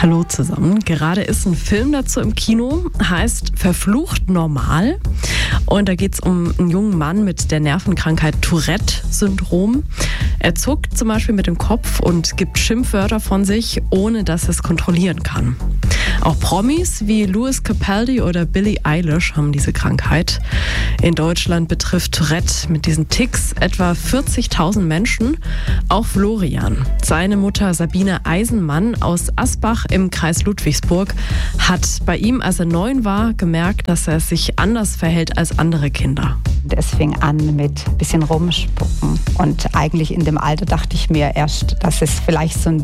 Hallo zusammen. Gerade ist ein Film dazu im Kino, heißt Verflucht normal. Und da geht es um einen jungen Mann mit der Nervenkrankheit Tourette-Syndrom. Er zuckt zum Beispiel mit dem Kopf und gibt Schimpfwörter von sich, ohne dass er es kontrollieren kann. Auch Promis wie Lewis Capaldi oder Billie Eilish haben diese Krankheit. In Deutschland betrifft Tourette mit diesen Tics etwa 40.000 Menschen. Auch Florian, seine Mutter Sabine Eisenmann aus Asbach im Kreis Ludwigsburg, hat bei ihm, als er 9 war, gemerkt, dass er sich anders verhält als andere Kinder. Es fing an mit ein bisschen rumspucken und eigentlich in dem Alter dachte ich mir erst, dass es vielleicht so ein